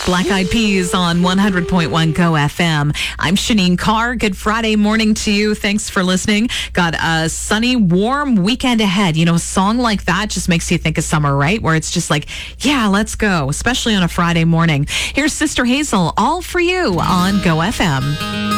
Black Eyed Peas on 100.1 Go FM. I'm Shanine Carr. Good Friday morning to you. Thanks for listening. Got a sunny, warm weekend ahead. You know, a song like that just makes you think of summer, right? Where it's just like, yeah, let's go, especially on a Friday morning. Here's Sister Hazel, All For You on Go FM.